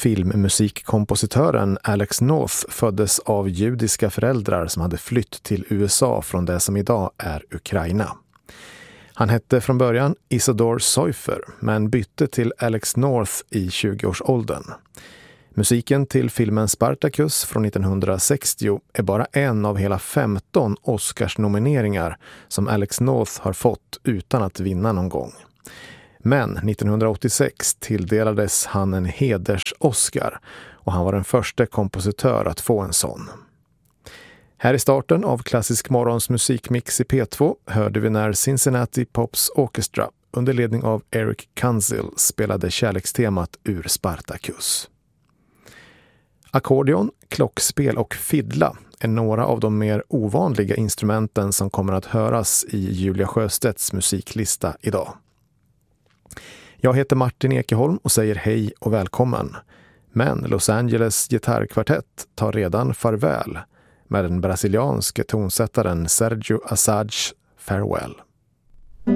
Filmmusikkompositören Alex North föddes av judiska föräldrar som hade flytt till USA från det som idag är Ukraina. Han hette från början Isidore Seufer men bytte till Alex North i 20-årsåldern. Musiken till filmen Spartacus från 1960 är bara en av hela 15 Oscars-nomineringar som Alex North har fått utan att vinna någon gång. Men 1986 tilldelades han en heders-Oscar och han var den första kompositör att få en sån. Här i starten av Klassisk morgons musikmix i P2 hörde vi när Cincinnati Pops Orchestra under ledning av Eric Kanzel spelade kärlekstemat ur Spartacus. Ackordeon, klockspel och fiddla är några av de mer ovanliga instrumenten som kommer att höras i Julia Sjöstedts musiklista idag. Jag heter Martin Ekeholm och säger hej och välkommen. Men Los Angeles gitarrkvartett tar redan farväl med den brasilianske tonsättaren Sergio Assage Farewell.